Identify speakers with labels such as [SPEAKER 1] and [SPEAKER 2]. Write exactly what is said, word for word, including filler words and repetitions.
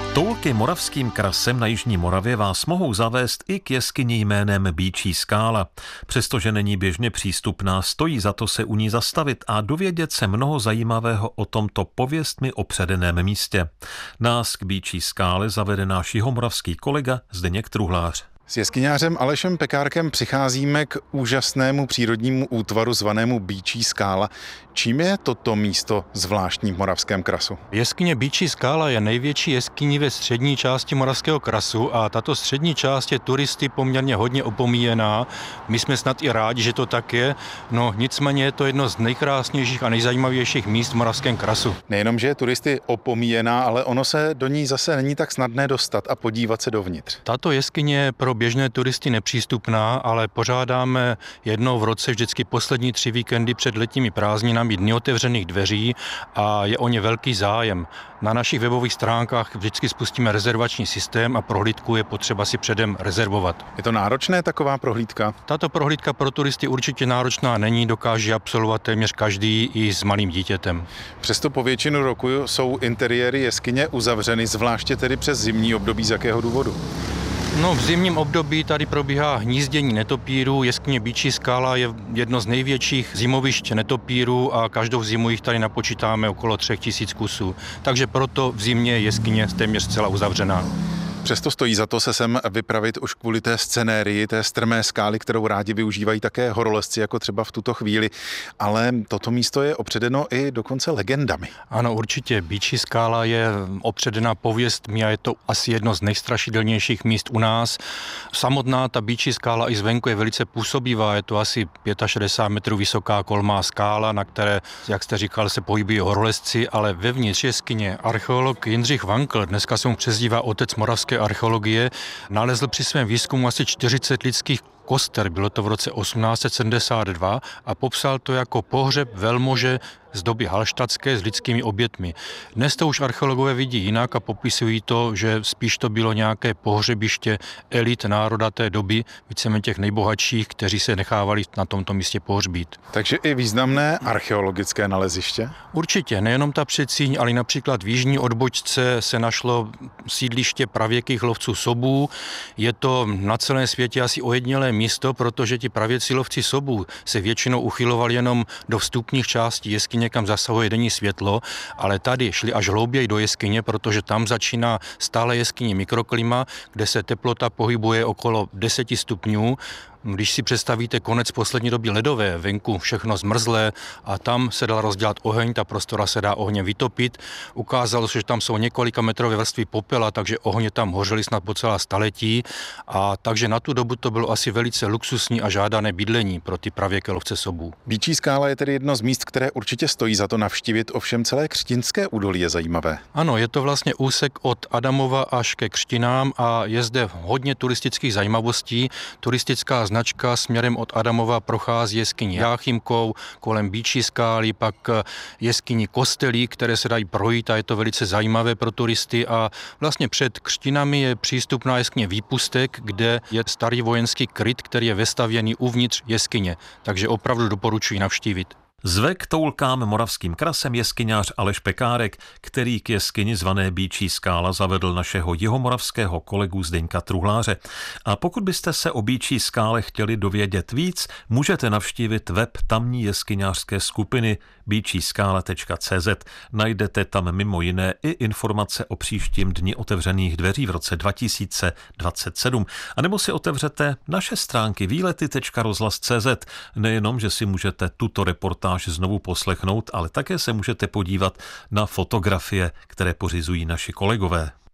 [SPEAKER 1] Toulky Moravským krasem na jižní Moravě vás mohou zavést i k jeskyni jménem Býčí skála. Přestože není běžně přístupná, stojí za to se u ní zastavit a dovědět se mnoho zajímavého o tomto pověstmi opředeném místě. Nás k Býčí skále zavede náš jihomoravský kolega Zdeněk Truhlář.
[SPEAKER 2] S jeskyňářem Alešem Pekárkem přicházíme k úžasnému přírodnímu útvaru zvanému Býčí skála. Čím je toto místo zvláštní v Moravském krasu?
[SPEAKER 3] Jeskyně Býčí skála je největší jeskyní ve střední části Moravského krasu a tato střední část je turisty poměrně hodně opomíjená. My jsme snad i rádi, že to tak je, no nicméně je to jedno z nejkrásnějších a nejzajímavějších míst v Moravském krasu.
[SPEAKER 2] Nejenom, že je turisty opomíjená, ale ono se do ní zase není tak snadné dostat a podívat se dovnitř.
[SPEAKER 3] Tato jeskyně je pro běžné turisty nepřístupná, ale pořádáme jednou v roce vždycky poslední tři víkendy před letními prázdninami dny otevřených dveří a je o ně velký zájem. Na našich webových stránkách vždycky spustíme rezervační systém a prohlídku je potřeba si předem rezervovat.
[SPEAKER 2] Je to náročné taková prohlídka?
[SPEAKER 3] Tato prohlídka pro turisty určitě náročná není, dokáže absolvovat téměř každý i s malým dítětem.
[SPEAKER 2] Přesto po většinu roku jsou interiéry jeskyně uzavřeny, zvláště tedy přes zimní období. Z jakého důvodu?
[SPEAKER 3] No, v zimním období tady probíhá hnízdění netopírů. Jeskyně Býčí skála je jedno z největších zimovišť netopírů a každou zimu jich tady napočítáme okolo třech tisíc kusů. Takže proto v zimě je jeskyně téměř zcela uzavřená.
[SPEAKER 2] Přesto stojí za to se sem vypravit už kvůli té scenérii, té strmé skály, kterou rádi využívají také horolezci, jako třeba v tuto chvíli. Ale toto místo je opředeno i dokonce legendami.
[SPEAKER 3] Ano, určitě. Býčí skála je opředena pověstmi a je to asi jedno z nejstrašidelnějších míst u nás. Samotná ta Býčí skála i zvenku je velice působivá. Je to asi šedesát pět metrů vysoká kolmá skála, na které, jak jste říkal, se pohybují horolezci, ale vevnitř jeskyně archeolog Jindřich Vankl, dneska se mu přezdívá otec moravské archeologie, nalezl při svém výzkumu asi čtyřicet lidských koster, bylo to v roce osmnáct set sedmdesát dva a popsal to jako pohřeb velmože z doby halštatské s lidskými obětmi. Dnes to už archeologové vidí jinak a popisují to, že spíš to bylo nějaké pohřebiště elit národa té doby, víceméně těch nejbohatších, kteří se nechávali na tomto místě pohřbít.
[SPEAKER 2] Takže i významné archeologické naleziště?
[SPEAKER 3] Určitě, nejenom ta Předsíň, ale například v jižní odbočce se našlo sídliště pravěkých lovců sobů. Je to na celém světě asi ojedinělé místo, protože ti pravěcí lovci sobů se většinou uchylovali jenom do vstupních částí jeskyně, kam zasahuje denní světlo, ale tady šli až hlouběji do jeskyně, protože tam začíná stále jeskyně mikroklima, kde se teplota pohybuje okolo deset stupňů. Když si představíte konec poslední doby ledové, venku všechno zmrzlé a tam se dal rozdělat oheň, ta prostora se dá ohněm vytopit. Ukázalo se, že tam jsou několika metrové vrstvy popela, takže ohně tam hořely snad po celá staletí a takže na tu dobu to bylo asi velice luxusní a žádané bydlení pro ty pravěké lovce sobů.
[SPEAKER 2] Býčí skála je tedy jedno z míst, které určitě stojí za to navštívit, ovšem celé Křtinské údolí je zajímavé.
[SPEAKER 3] Ano, je to vlastně úsek od Adamova až ke Křtinám a je zde hodně turistických zajímavostí. Turistická značka směrem od Adamova prochází jeskyní Jáchymkou, kolem Býčí skály, pak jeskyní Kostelí, které se dají projít a je to velice zajímavé pro turisty a vlastně před Křtinami je přístupná jeskyně Výpustek, kde je starý vojenský kryt, který je vestavěný uvnitř jeskyně, takže opravdu doporučuji navštívit.
[SPEAKER 1] Zve k toulkám Moravským krasem jeskyňář Aleš Pekárek, který k jeskyni zvané Býčí skála zavedl našeho jihomoravského kolegu Zdeňka Truhláře. A pokud byste se o Býčí skále chtěli dovědět víc, můžete navštívit web tamní jeskyňářské skupiny býčí skála tečka cé zet. Najdete tam mimo jiné i informace o příštím dni otevřených dveří v roce dva tisíce dvacet sedm. A nebo si otevřete naše stránky výlety tečka rozhlas tečka cé zet. Nejenom, že si můžete tuto reportáž znovu poslechnout, ale také se můžete podívat na fotografie, které pořizují naši kolegové.